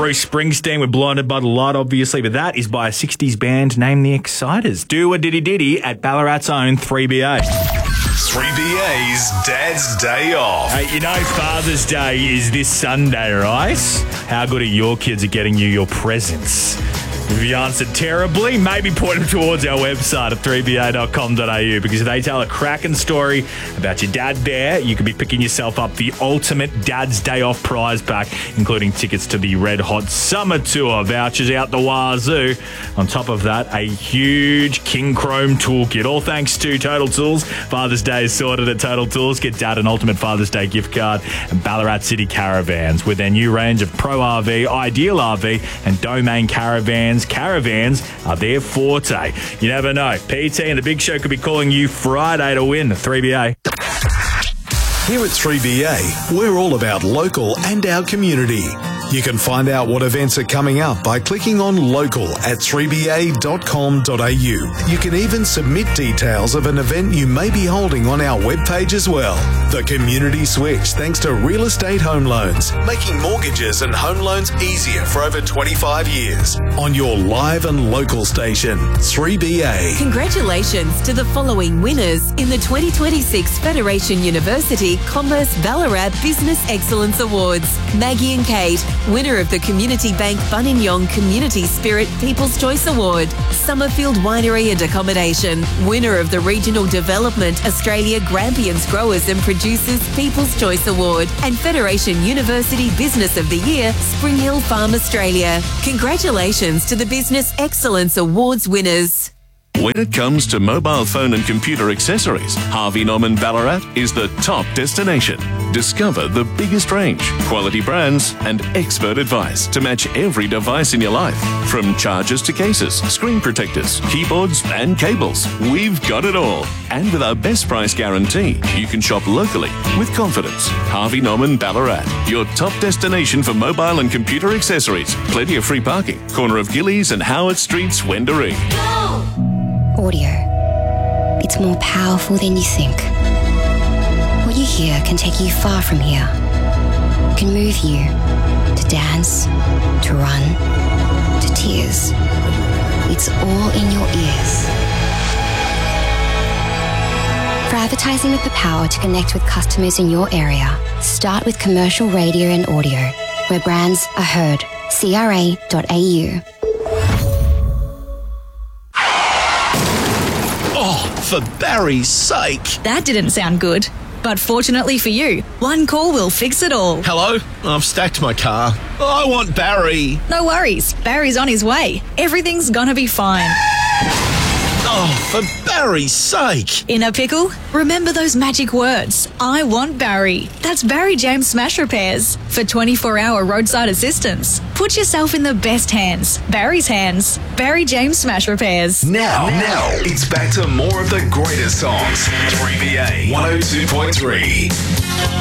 Bruce Springsteen with Blinded by the Light, obviously, but that is by a 60s band named The Exciters. Do a diddy diddy at Ballarat's own 3BA. 3BA's Dad's Day Off. Hey, you know Father's Day is this Sunday, right? How good are your kids at getting you your presents? If you answered terribly, maybe point them towards our website at 3ba.com.au, because if they tell a cracking story about your dad there, you could be picking yourself up the ultimate Dad's Day Off prize pack, including tickets to the Red Hot Summer Tour, vouchers out the wazoo. On top of that, a huge King Chrome toolkit, all thanks to Total Tools. Father's Day is sorted at Total Tools. Get Dad an ultimate Father's Day gift card and Ballarat City Caravans with their new range of Pro RV, Ideal RV and Domain Caravans. Caravans are their forte. You never know. PT and the Big Show could be calling you Friday to win the 3BA. Here at 3BA, we're all about local and our community. You can find out what events are coming up by clicking on local at 3ba.com.au. You can even submit details of an event you may be holding on our webpage as well. The Community Switch, thanks to Real Estate Home Loans, making mortgages and home loans easier for over 25 years. On your live and local station, 3BA. Congratulations to the following winners in the 2026 Federation University Commerce Ballarat Business Excellence Awards. Maggie and Kate, winner of the Community Bank Buninyong Community Spirit People's Choice Award. Summerfield Winery and Accommodation, winner of the Regional Development Australia Grampians Growers and Producers People's Choice Award. And Federation University Business of the Year, Spring Hill Farm Australia. Congratulations to the Business Excellence Awards winners. When it comes to mobile phone and computer accessories, Harvey Norman Ballarat is the top destination. Discover the biggest range, quality brands, and expert advice to match every device in your life. From chargers to cases, screen protectors, keyboards, and cables, we've got it all. And with our best price guarantee, you can shop locally with confidence. Harvey Norman Ballarat, your top destination for mobile and computer accessories. Plenty of free parking. Corner of Gillies and Howard Streets, Wendouree. Audio. It's more powerful than you think. What you hear can take you far from here. Can move you to dance, to run, to tears. It's all in your ears. For advertising with the power to connect with customers in your area, start with commercial radio and audio, where brands are heard. CRA.au. For Barry's sake. That didn't sound good. But fortunately for you, one call will fix it all. Hello? I've stacked my car. I want Barry. No worries. Barry's on his way. Everything's gonna be fine. Oh, for Barry's sake. In a pickle? Remember those magic words. I want Barry. That's Barry James Smash Repairs. For 24-hour roadside assistance. Put yourself in the best hands. Barry's hands. Barry James Smash Repairs. Now, it's back to more of the greatest songs. 3BA 102.3.